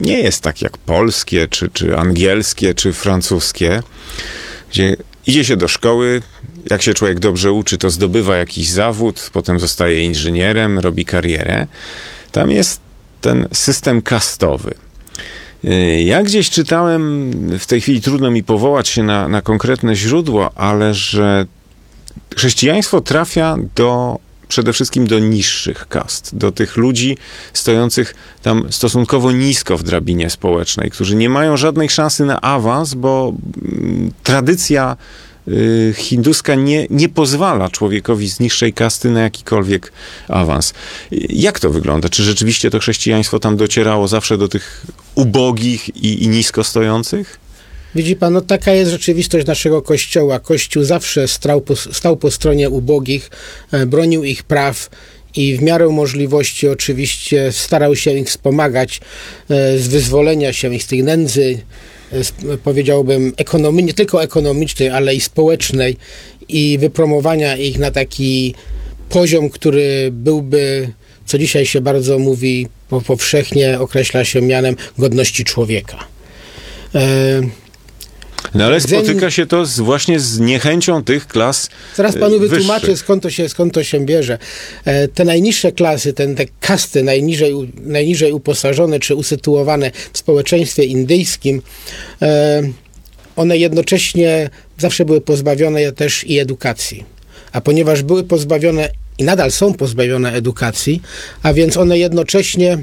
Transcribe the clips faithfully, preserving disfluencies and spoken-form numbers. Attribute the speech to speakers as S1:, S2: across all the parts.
S1: nie jest tak jak polskie, czy, czy angielskie, czy francuskie, gdzie idzie się do szkoły, jak się człowiek dobrze uczy, to zdobywa jakiś zawód, potem zostaje inżynierem, robi karierę. Tam jest ten system kastowy. Ja gdzieś czytałem, w tej chwili trudno mi powołać się na, na konkretne źródło, ale że chrześcijaństwo trafia do, przede wszystkim do niższych kast, do tych ludzi stojących tam stosunkowo nisko w drabinie społecznej, którzy nie mają żadnej szansy na awans, bo tradycja hinduska nie, nie pozwala człowiekowi z niższej kasty na jakikolwiek awans. Jak to wygląda? Czy rzeczywiście to chrześcijaństwo tam docierało zawsze do tych ubogich i, i nisko stojących?
S2: Widzi pan, no taka jest rzeczywistość naszego Kościoła. Kościół zawsze stał po, stał po stronie ubogich, e, bronił ich praw i w miarę możliwości oczywiście starał się ich wspomagać e, z wyzwolenia się ich z tej nędzy, powiedziałbym, ekonomii, nie tylko ekonomicznej, ale i społecznej i wypromowania ich na taki poziom, który byłby, co dzisiaj się bardzo mówi, powszechnie określa się mianem godności człowieka. E
S1: No ale spotyka się to z, właśnie z niechęcią tych klas
S2: Zaraz panu
S1: wyższych.
S2: wytłumaczę, skąd to się, skąd to się bierze. E, te najniższe klasy, ten, te kasty najniżej, najniżej uposażone czy usytuowane w społeczeństwie indyjskim, e, one jednocześnie zawsze były pozbawione też i edukacji. A ponieważ były pozbawione i nadal są pozbawione edukacji, a więc one jednocześnie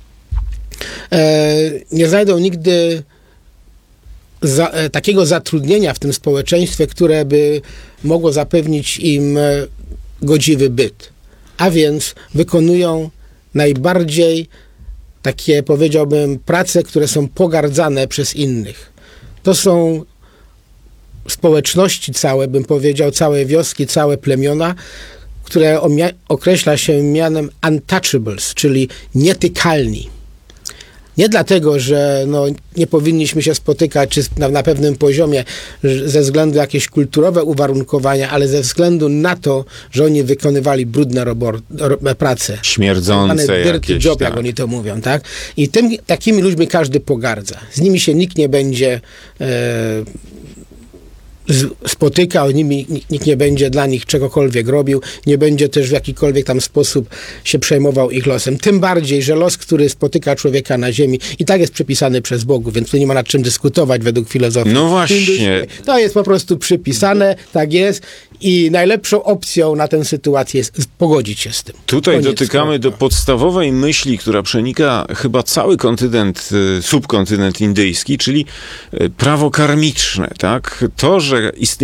S2: e, nie znajdą nigdy Za, e, takiego zatrudnienia w tym społeczeństwie, które by mogło zapewnić im e, godziwy byt. A więc wykonują najbardziej takie, powiedziałbym, prace, które są pogardzane przez innych. To są społeczności całe, bym powiedział, całe wioski, całe plemiona, które omia- określa się mianem untouchables, czyli nietykalni. Nie dlatego, że no, nie powinniśmy się spotykać czy na, na pewnym poziomie ze względu na jakieś kulturowe uwarunkowania, ale ze względu na to, że oni wykonywali brudne robor, ro, prace.
S1: Śmierdzące
S2: dirty
S1: jakieś,
S2: job,
S1: tak.
S2: jak oni to mówią, tak? I tym, takimi ludźmi każdy pogardza. Z nimi się nikt nie będzie e, spotykał, nimi nikt nie będzie dla nich czegokolwiek robił, nie będzie też w jakikolwiek tam sposób się przejmował ich losem. Tym bardziej, że los, który spotyka człowieka na ziemi, i tak jest przypisany przez Bogów, więc tu nie ma nad czym dyskutować według filozofii.
S1: No właśnie.
S2: To jest po prostu przypisane, tak jest i najlepszą opcją na tę sytuację jest pogodzić się z tym.
S1: Tutaj
S2: Koniec
S1: dotykamy
S2: słowa.
S1: do podstawowej myśli, która przenika chyba cały kontynent, subkontynent indyjski, czyli prawo karmiczne, tak? To, że istnieje